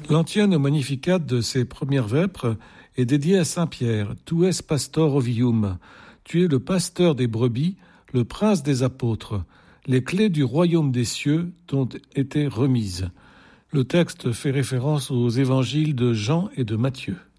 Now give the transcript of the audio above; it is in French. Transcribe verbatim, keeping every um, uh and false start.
L'antienne Magnificat de ces premières vêpres est dédiée à saint Pierre. Tu es pastor ovium. Tu es le pasteur des brebis, le prince des apôtres. Les clés du royaume des cieux t'ont été remises. Le texte fait référence aux évangiles de Jean et de Matthieu.